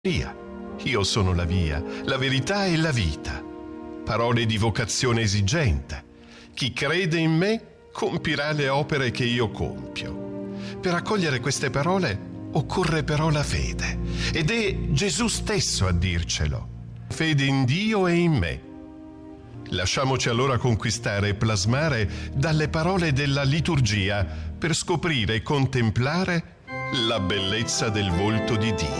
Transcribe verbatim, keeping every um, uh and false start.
Via. Io sono la via, la verità e la vita. Parole di vocazione esigente. Chi crede in me compirà le opere che io compio. Per accogliere queste parole occorre però la fede, ed è Gesù stesso a dircelo. Fede in Dio e in me. Lasciamoci allora conquistare e plasmare dalle parole della liturgia per scoprire e contemplare la bellezza del volto di Dio.